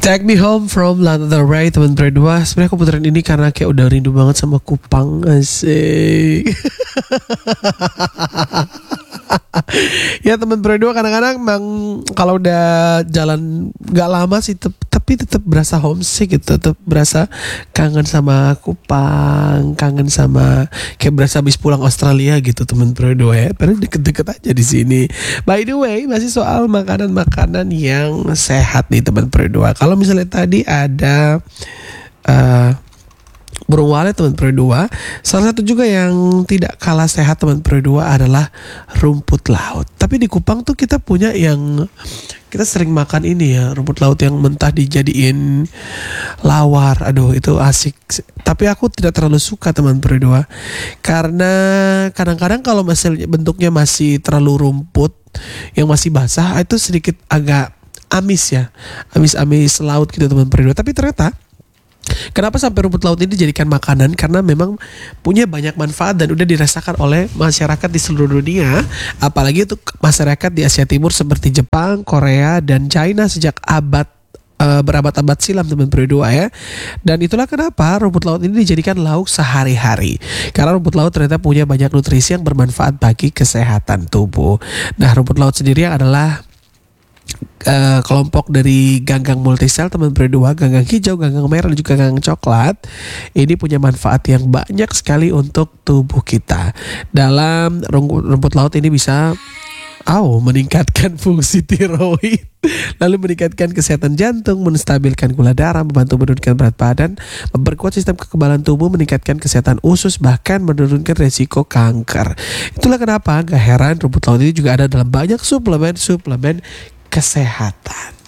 Take Me Home from Lana Del Rey, teman berdua. Sebenarnya aku puterin ini karena kayak udah rindu banget sama Kupang, asik. Ya teman berdua, kadang-kadang memang kalau udah jalan gak lama sih tapi tetap berasa homesick gitu, tetap berasa kangen sama Kupang, kangen sama kayak berasa habis pulang Australia gitu teman berdua ya. Padahal deket-deket aja di sini. By the way, masih soal makanan-makanan yang sehat nih teman berdua. Kalau misalnya tadi ada burung walet teman berdua, salah satu juga yang tidak kalah sehat teman berdua adalah rumput laut. Tapi di Kupang tuh kita punya yang kita sering makan ini ya, rumput laut yang mentah dijadiin lawar. Aduh itu asik. Tapi aku tidak terlalu suka teman berdua, karena kadang-kadang kalau misalnya bentuknya masih terlalu rumput yang masih basah, itu sedikit agak amis ya, amis-amis laut gitu teman berdua. Tapi ternyata kenapa sampai rumput laut ini dijadikan makanan? Karena memang punya banyak manfaat dan udah dirasakan oleh masyarakat di seluruh dunia, apalagi untuk masyarakat di Asia Timur seperti Jepang, Korea, dan China sejak berabad-abad silam teman berdua ya. Dan itulah kenapa rumput laut ini dijadikan lauk sehari-hari, karena rumput laut ternyata punya banyak nutrisi yang bermanfaat bagi kesehatan tubuh. Nah, rumput laut sendiri adalah kelompok dari ganggang multisel teman berdua, ganggang hijau, ganggang merah, dan juga ganggang coklat. Ini punya manfaat yang banyak sekali untuk tubuh kita. Dalam rumput laut ini bisa meningkatkan fungsi tiroid, lalu meningkatkan kesehatan jantung, menstabilkan gula darah, membantu menurunkan berat badan, memperkuat sistem kekebalan tubuh, meningkatkan kesehatan usus, bahkan menurunkan resiko kanker. Itulah kenapa gak heran rumput laut ini juga ada dalam banyak suplemen kesehatan.